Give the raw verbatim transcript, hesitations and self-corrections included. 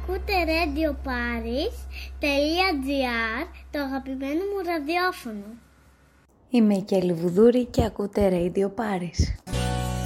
Ακούτε Radio Paris τελεία τζι άρ, το αγαπημένο μου ραδιόφωνο. Είμαι η Κέλλη Βουδούρη και ακούτε Radio Paris.